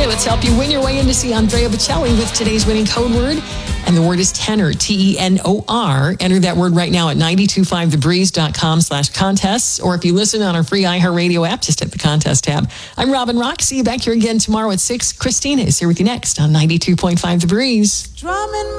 Okay, let's help you win your way in to see Andrea Bocelli with today's winning code word. And the word is tenor, Tenor. Enter that word right now at 925thebreeze.com/contests. Or if you listen on our free iHeartRadio app, just hit the contest tab. I'm Robin Rock. See you back here again tomorrow at 6. Christina is here with you next on 92.5 The Breeze.